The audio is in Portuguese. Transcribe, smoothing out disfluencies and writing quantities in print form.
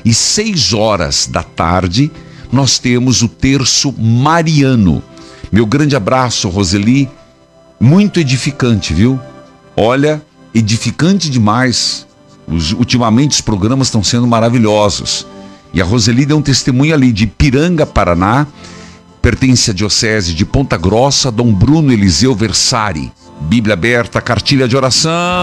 E 6 horas da tarde, nós temos o terço mariano. Meu grande abraço, Roseli. Muito edificante, viu? Olha, edificante demais. Ultimamente os programas estão sendo maravilhosos. E a Roseli deu um testemunho ali de Ipiranga, Paraná. Pertence à Diocese de Ponta Grossa, Dom Bruno Eliseu Versari. Bíblia aberta, cartilha de oração.